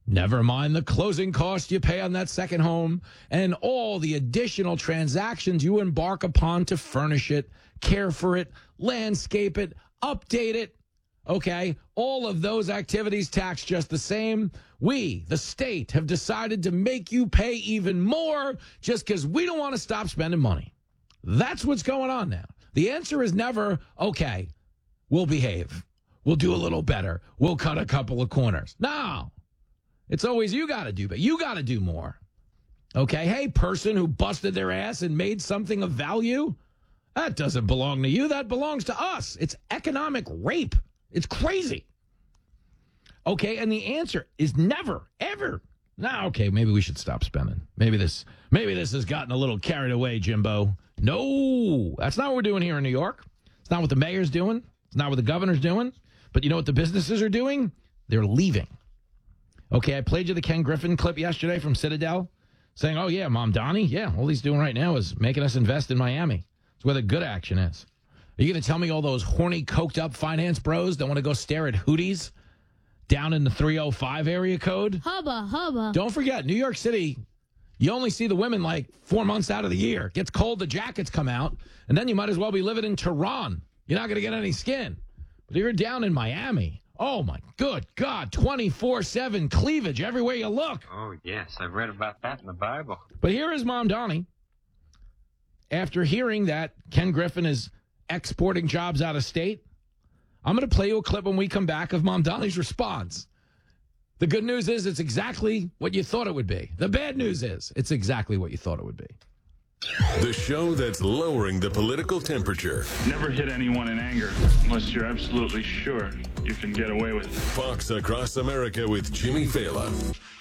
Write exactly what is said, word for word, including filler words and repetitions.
Never mind the closing cost you pay on that second home and all the additional transactions you embark upon to furnish it, care for it, landscape it, update it. Okay, all of those activities tax just the same. We, the state, have decided to make you pay even more just because we don't want to stop spending money. That's what's going on now. The answer is never, okay, we'll behave. We'll do a little better. We'll cut a couple of corners. No. It's always you got to do, but you got to do more. Okay, hey, person who busted their ass and made something of value, that doesn't belong to you. That belongs to us. It's economic rape. It's crazy. Okay, and the answer is never, ever. Now, okay, maybe we should stop spending. Maybe this, maybe this has gotten a little carried away, Jimbo. No, that's not what we're doing here in New York. It's not what the mayor's doing. It's not what the governor's doing. But you know what the businesses are doing? They're leaving. Okay, I played you the Ken Griffin clip yesterday from Citadel saying, oh, yeah, Mom Donnie, yeah, all he's doing right now is making us invest in Miami. It's where the good action is. Are you going to tell me all those horny, coked-up finance bros that want to go stare at Hooties down in the three oh five area code? Hubba, hubba. Don't forget, New York City, you only see the women like four months out of the year. It gets cold, the jackets come out, and then you might as well be living in Tehran. You're not going to get any skin. But if you're down in Miami, oh, my good God, twenty-four seven cleavage everywhere you look. Oh, yes, I've read about that in the Bible. But here is Mom Donnie. After hearing that Ken Griffin is exporting jobs out of state, I'm going to play you a clip when we come back of Mom Donnie's response. The good news is it's exactly what you thought it would be. The bad news is it's exactly what you thought it would be. The show that's lowering the political temperature. Never hit anyone in anger unless you're absolutely sure you can get away with it. Fox Across America with Jimmy Fallon.